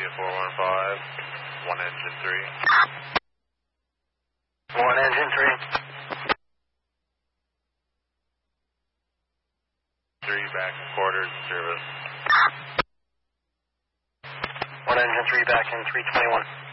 415, 1 engine 3. 1 engine 3. 3 back and quarters, service. 1 engine 3 back in 321.